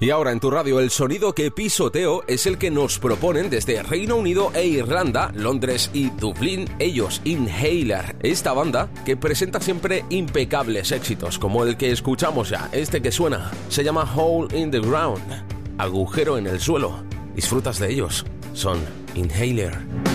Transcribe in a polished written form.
Y ahora en tu radio el sonido que pisoteo es el que nos proponen desde Reino Unido e Irlanda, Londres y Dublín, ellos, Inhaler, esta banda que presenta siempre impecables éxitos como el que escuchamos ya, este que suena, se llama Hole in the Ground, agujero en el suelo. Disfrutas de ellos, son Inhaler.